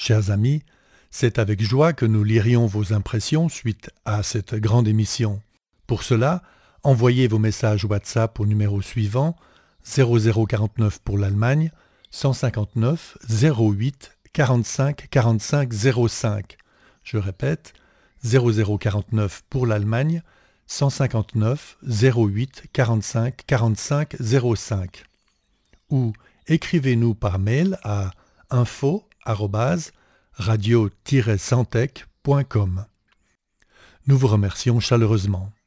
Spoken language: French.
Chers amis, c'est avec joie que nous lirions vos impressions suite à cette grande émission. Pour cela, envoyez vos messages WhatsApp au numéro suivant 0049 pour l'Allemagne 159 08 45 45 05. Je répète, 0049 pour l'Allemagne 159 08 45 45 05. Ou écrivez-nous par mail à info@radio-santec.com. Nous vous remercions chaleureusement.